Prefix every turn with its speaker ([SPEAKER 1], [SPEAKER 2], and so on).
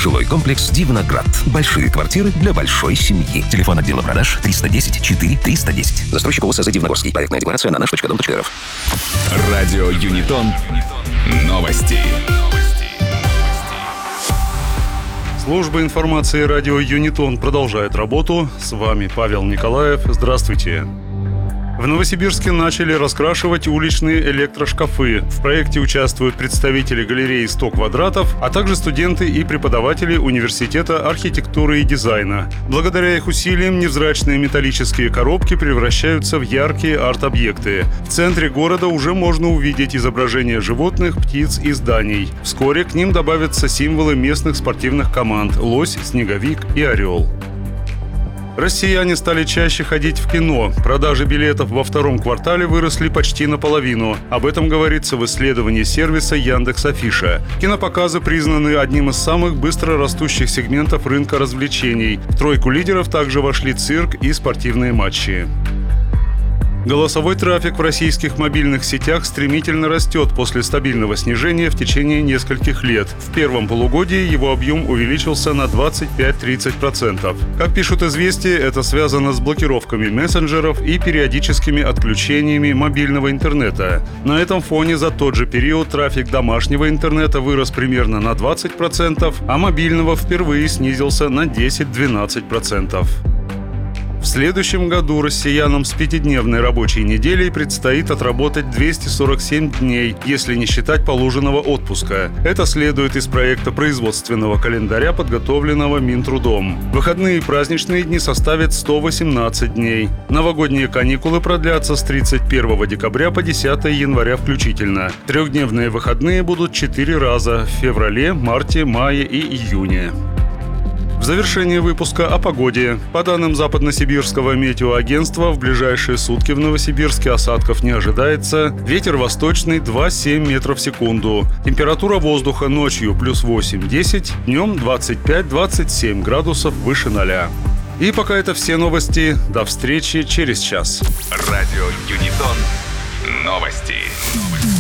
[SPEAKER 1] Жилой комплекс «Дивноград». Большие квартиры для большой семьи. Телефон отдела продаж 310 4 310. Застройщик ОСЗ «Дивногорский». Проектная декларация на nаш.дом.рф.
[SPEAKER 2] Радио Юнитон. Новости.
[SPEAKER 3] Служба информации радио Юнитон продолжает работу. С вами Павел Николаев. Здравствуйте. В Новосибирске начали раскрашивать уличные электрошкафы. В проекте участвуют представители галереи «100 квадратов», а также студенты и преподаватели Университета архитектуры и дизайна. Благодаря их усилиям невзрачные металлические коробки превращаются в яркие арт-объекты. В центре города уже можно увидеть изображения животных, птиц и зданий. Вскоре к ним добавятся символы местных спортивных команд – лось, снеговик и орел. Россияне стали чаще ходить в кино. Продажи билетов во втором квартале выросли почти наполовину. Об этом говорится в исследовании сервиса Яндекс.Афиша. Кинопоказы признаны одним из самых быстро растущих сегментов рынка развлечений. В тройку лидеров также вошли цирк и спортивные матчи. Голосовой трафик в российских мобильных сетях стремительно растет после стабильного снижения в течение нескольких лет. В первом полугодии его объем увеличился на 25-30%. Как пишут «Известия», это связано с блокировками мессенджеров и периодическими отключениями мобильного интернета. На этом фоне за тот же период трафик домашнего интернета вырос примерно на 20%, а мобильного впервые снизился на 10-12%. В следующем году россиянам с пятидневной рабочей неделей предстоит отработать 247 дней, если не считать положенного отпуска. Это следует из проекта производственного календаря, подготовленного Минтрудом. Выходные и праздничные дни составят 118 дней. Новогодние каникулы продлятся с 31 декабря по 10 января включительно. Трехдневные выходные будут 4 раза – в феврале, марте, мае и июне. В завершении выпуска о погоде. По данным Западносибирского метеоагентства, в ближайшие сутки в Новосибирске осадков не ожидается. Ветер восточный 2,7 метров в секунду. Температура воздуха ночью плюс 8-10, днем 25-27 градусов выше 0. И пока это все новости. До встречи через час.
[SPEAKER 2] Радио Юнитон. Новости.